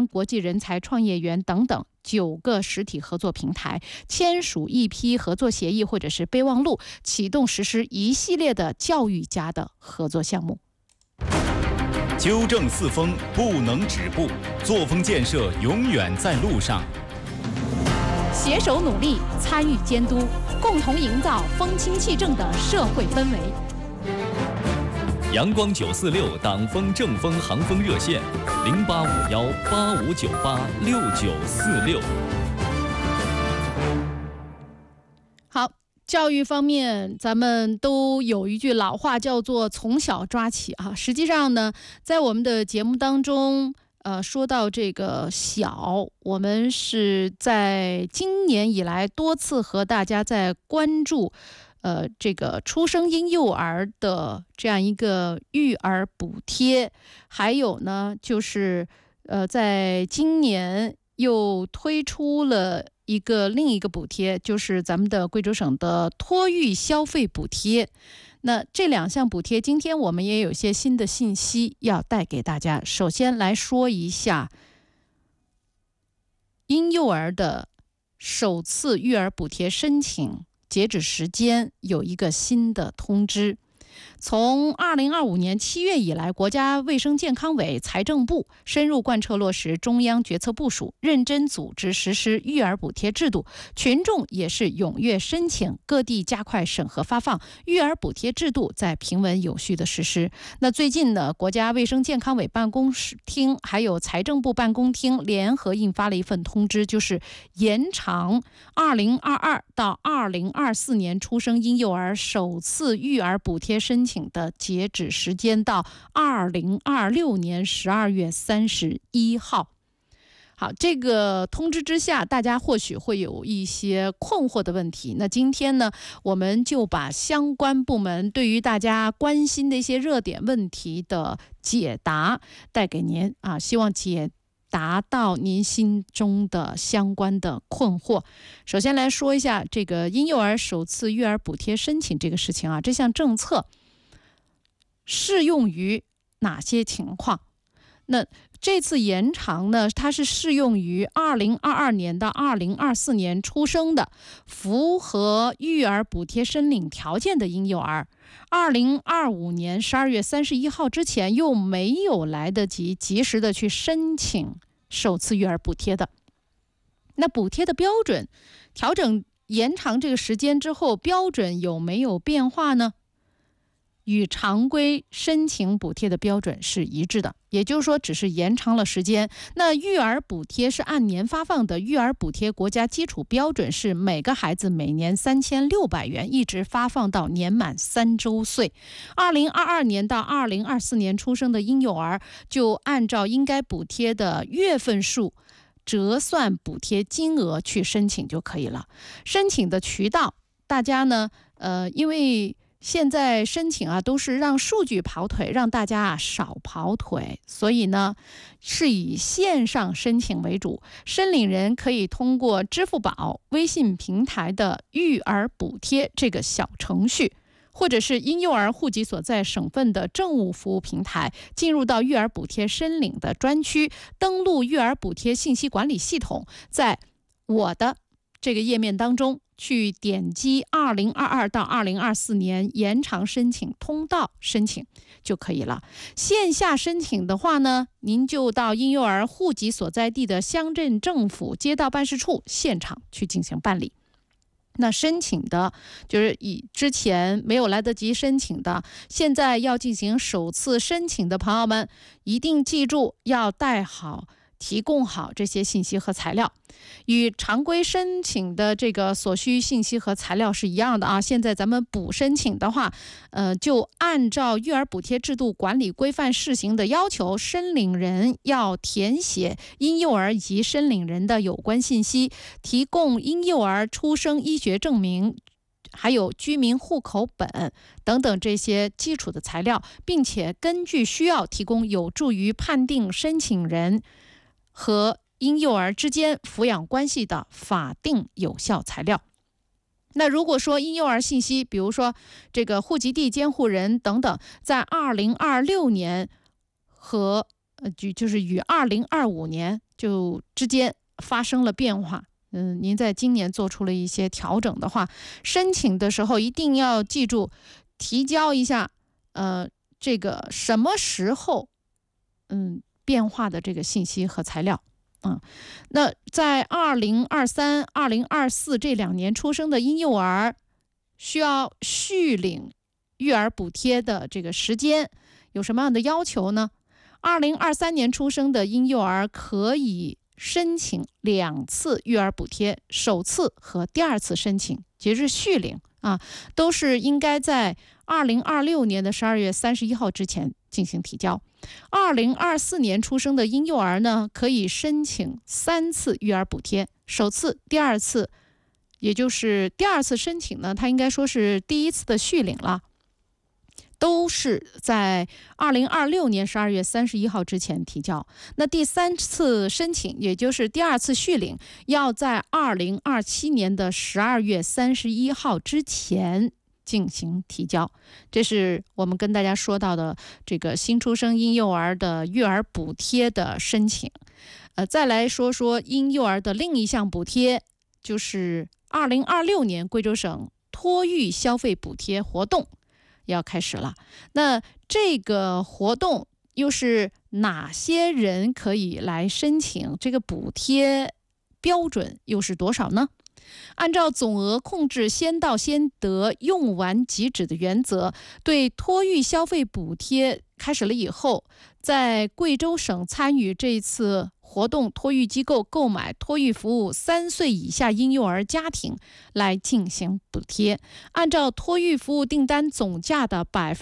国际人才创业园等等9个实体合作平台，签署一批合作协议或者是备忘录，启动实施一系列的教育家的合作项目。 纠正四风不能止步，作风建设永远在路上。 携手努力，参与监督，共同营造风清气正的社会氛围。 阳光946党风正风航风热线：085185986946。 好。教育方面，咱们都有一句老话叫做从小抓起啊。实际上呢，在我们的节目当中，说到这个小，我们是在今年以来多次和大家在关注，这个出生婴幼儿的这样一个育儿补贴，还有呢，就是在今年又推出了另一个补贴，就是咱们的贵州省的托育消费补贴。那这2项补贴，今天我们也有些新的信息要带给大家。首先来说一下婴幼儿的首次育儿补贴申请截止时间有一个新的通知。从2025年7月以来，国家卫生健康委、财政部深入贯彻落实中央决策部署，认真组织实施育儿补贴制度，群众也是踊跃申请，各地加快审核发放，育儿补贴制度在平稳有序的实施。那最近呢，国家卫生健康委办公厅还有财政部办公厅联合印发了一份通知，就是延长2022到2024年出生婴幼儿首次育儿补贴申请的截止时间到2026年12月31号。好，这个通知之下，大家或许会有一些困惑的问题。那今天呢，我们就把相关部门对于大家关心的一些热点问题的解答带给您啊，希望解答到您心中的相关的困惑。首先来说一下这个婴幼儿首次育儿补贴申请这个事情啊，这项政策适用于哪些情况？那这次延长呢，它是适用于2022年到2024年出生的符合育儿补贴申领条件的婴幼儿，2025年12月31号之前又没有来得及及时的去申请首次育儿补贴的。那补贴的标准调整延长这个时间之后，标准有没有变化呢？与常规申请补贴的标准是一致的，也就是说只是延长了时间。那育儿补贴是按年发放的，育儿补贴国家基础标准是每个孩子每年3600元，一直发放到年满3周岁。2022年到2024年出生的婴幼儿，就按照应该补贴的月份数折算补贴金额去申请就可以了。申请的渠道，大家呢，因为现在申请啊，都是让数据跑腿，让大家少跑腿，所以呢，是以线上申请为主。申领人可以通过支付宝、微信平台的育儿补贴这个小程序，或者是婴幼儿户籍所在省份的政务服务平台，进入到育儿补贴申领的专区，登录育儿补贴信息管理系统，在我的这个页面当中去点击2022到2024年延长申请通道申请就可以了。线下申请的话呢，您就到婴幼儿户籍所在地的乡镇政府街道办事处现场去进行办理。那申请的就是以之前没有来得及申请的，现在要进行首次申请的朋友们，一定记住要带好提供好这些信息和材料，与常规申请的这个所需信息和材料是一样的啊。现在咱们补申请的话，就按照育儿补贴制度管理规范试行的要求，申领人要填写婴幼儿以及申领人的有关信息，提供婴幼儿出生医学证明，还有居民户口本等等这些基础的材料，并且根据需要提供有助于判定申请人和婴幼儿之间抚养关系的法定有效材料。那如果说婴幼儿信息，比如说这个户籍地监护人等等，在2026年和就是与2025年就之间发生了变化，您在今年做出了一些调整的话，申请的时候一定要记住提交一下，这个什么时候，变化的这个信息和材料。那在2023、2024这2年出生的婴幼儿，需要续领育儿补贴的这个时间有什么样的要求呢？2023年出生的婴幼儿可以申请2次育儿补贴，首次和第2次申请截至续领都是应该在2026年的12月31号之前进行提交。2024年出生的婴幼儿呢，可以申请3次育儿补贴，首次、第2次，也就是第2次申请呢，它应该说是第1次的续领了，都是在2026年12月31号之前提交。那第3次申请，也就是第2次续领，要在2027年的12月31号之前进行提交。这是我们跟大家说到的这个新出生婴幼儿的育儿补贴的申请。再来说说婴幼儿的另一项补贴，就是2026年贵州省托育消费补贴活动要开始了。那这个活动又是哪些人可以来申请？这个补贴标准又是多少呢？按照总额控制先到先得、用完即止的原则，对托育消费补贴开始了以后，在贵州省参与这次活动托育机构购买托育服务3岁以下婴幼儿家庭来进行补贴，按照托育服务订单总价的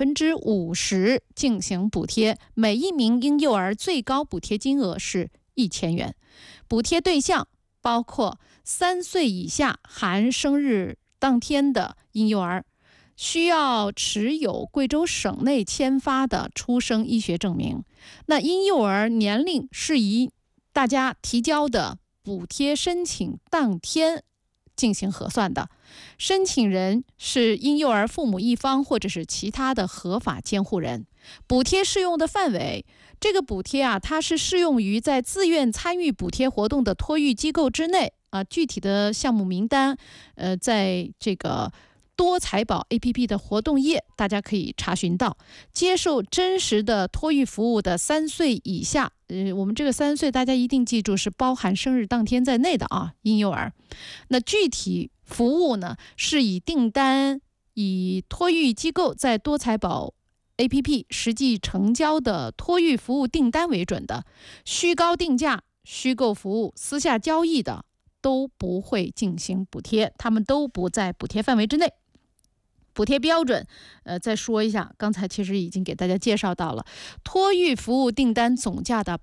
50%进行补贴，每一名婴幼儿最高补贴金额是1000元。补贴对象包括3岁以下含生日当天的婴幼儿，需要持有贵州省内签发的出生医学证明。那婴幼儿年龄是以大家提交的补贴申请当天进行核算的，申请人是婴幼儿父母一方或者是其他的合法监护人。补贴适用的范围，这个补贴它是适用于在自愿参与补贴活动的托育机构之内具体的项目名单在这个多财宝 APP 的活动页大家可以查询到。接受真实的托育服务的3岁以下，我们这个3岁大家一定记住是包含生日当天在内的婴幼儿。那具体服务呢，是以订单以托育机构在多财宝 APP 实际成交的托育服务订单为准的，虚高定价、虚构服务、私下交易的都不会进行补贴，他们都不在补贴范围之内。补贴标准，再说一下，刚才其实已经给大家介绍到了，托育服务订单总价的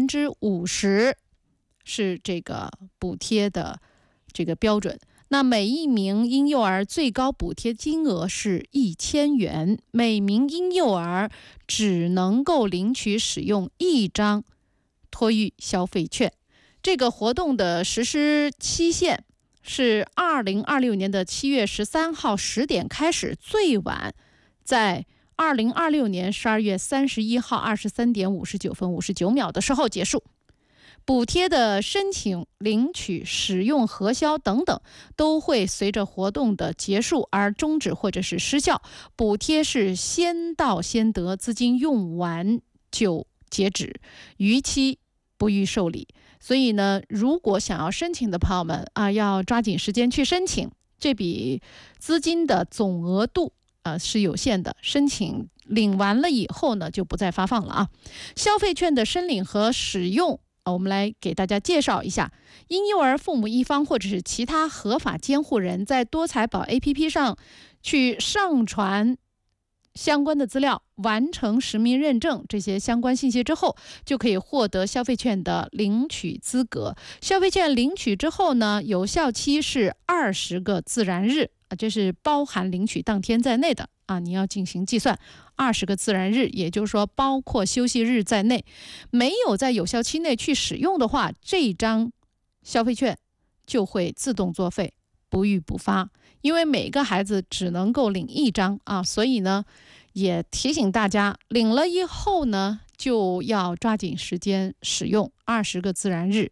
50%是这个补贴的这个标准。那每一名婴幼儿最高补贴金额是1000元，每名婴幼儿只能够领取使用1张托育消费券。这个活动的实施期限是2026年的7月13号10点开始，最晚在2026年12月31号23点59分59秒的时候结束。补贴的申请、领取、使用、核销等等都会随着活动的结束而终止或者是失效。补贴是先到先得，资金用完就截止，逾期不予受理。所以呢，如果想要申请的朋友们要抓紧时间去申请。这笔资金的总额度是有限的，申请领完了以后呢，就不再发放了消费券的申领和使用，我们来给大家介绍一下。婴幼儿父母一方或者是其他合法监护人在多财宝 APP 上去上传相关的资料，完成实名认证这些相关信息之后，就可以获得消费券的领取资格。消费券领取之后呢，有效期是20个自然日这是包含领取当天在内的你要进行计算，20个自然日，也就是说包括休息日在内。没有在有效期内去使用的话，这张消费券就会自动作废，不予补发。因为每个孩子只能够领1张所以呢， 也提醒大家，领了以后呢，就要抓紧时间使用，20个自然日